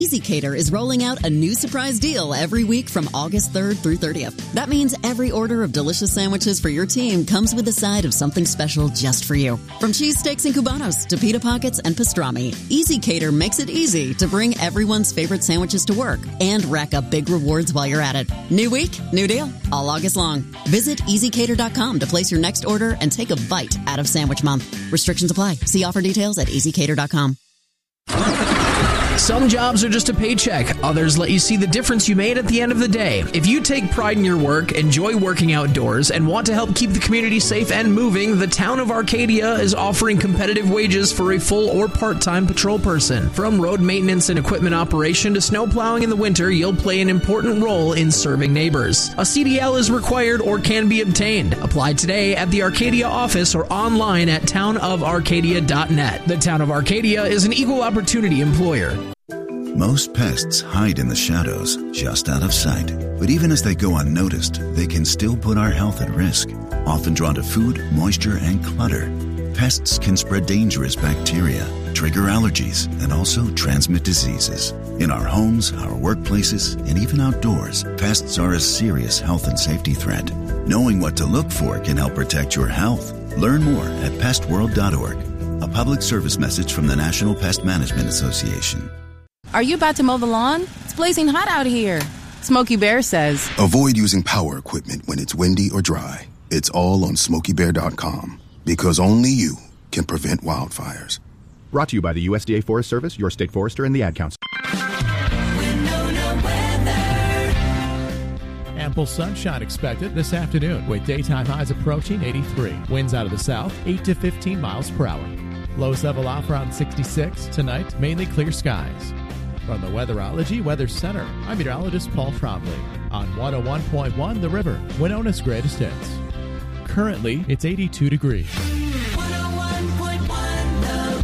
EasyCater is rolling out a new surprise deal every week from August 3rd through 30th. That means every order of delicious sandwiches for your team comes with a side of something special just for you. From cheese steaks and cubanos to pita pockets and pastrami, EasyCater makes it easy to bring everyone's favorite sandwiches to work and rack up big rewards while you're at it. New week, new deal, all August long. Visit EasyCater.com to place your next order and take a bite out of Sandwich Month. Restrictions apply. See offer details at EasyCater.com. Some jobs are just a paycheck. Others let you see the difference you made at the end of the day. If you take pride in your work, enjoy working outdoors, and want to help keep the community safe and moving, the town of Arcadia is offering competitive wages for a full or part-time patrol person. From road maintenance and equipment operation to snow plowing in the winter, you'll play an important role in serving neighbors. A CDL is required or can be obtained. Apply today at the Arcadia office or online at townofarcadia.net. The Town of Arcadia is an equal opportunity employer. Most pests hide in the shadows, just out of sight. But even as they go unnoticed, they can still put our health at risk. Often drawn to food, moisture, and clutter, pests can spread dangerous bacteria, trigger allergies, and also transmit diseases. In our homes, our workplaces, and even outdoors, pests are a serious health and safety threat. Knowing what to look for can help protect your health. Learn more at pestworld.org. A public service message from the National Pest Management Association. Are you about to mow the lawn? It's blazing hot out here. Smokey Bear says, avoid using power equipment when it's windy or dry. It's all on SmokeyBear.com, because only you can prevent wildfires. Brought to you by the USDA Forest Service, your state forester, and the Ad Council. Ample sunshine expected this afternoon with daytime highs approaching 83. Winds out of the south, 8 to 15 miles per hour. Lows level off around 66. Tonight, mainly clear skies. From the Weatherology Weather Center, I'm meteorologist Paul Trombley on 101.1 The River, Winona's greatest hits. Currently, it's 82 degrees. 101.1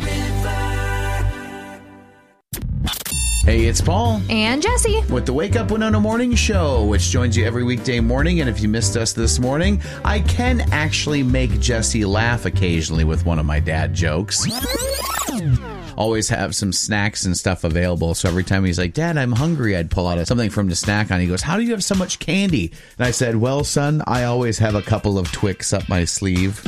The River. Hey, it's Paul. And Jesse. With the Wake Up Winona Morning Show, which joins you every weekday morning. And if you missed us this morning, I can actually make Jesse laugh occasionally with one of my dad jokes. Always have some snacks and stuff available. So every time he's like, Dad, I'm hungry, I'd pull out something from the snack on. He goes, how do you have so much candy? And I said, well, son, I always have a couple of Twix up my sleeve.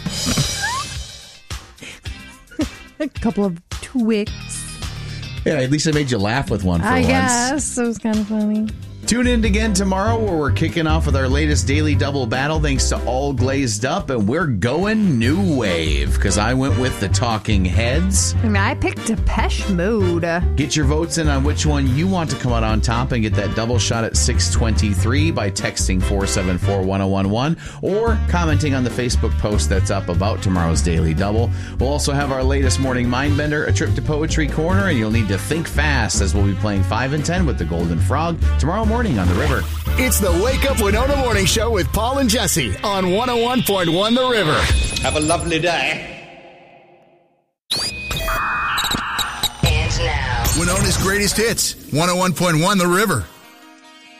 A couple of Twix. Yeah, at least I made you laugh with one for once. I guess. It was kind of funny. Tune in again tomorrow where we're kicking off with our latest Daily Double battle thanks to All Glazed Up, and we're going new wave because I went with the Talking Heads. I mean, I picked Depeche Mode. Get your votes in on which one you want to come out on top and get that double shot at 6:23 by texting 474-1011 or commenting on the Facebook post that's up about tomorrow's Daily Double. We'll also have our latest Morning Mindbender, a trip to Poetry Corner, and you'll need to think fast as we'll be playing 5 and 10 with the Golden Frog tomorrow morning on The River. It's the Wake Up Winona Morning Show with Paul and Jesse on 101.1 The River. Have a lovely day. And now, Winona's greatest hits, 101.1 The River.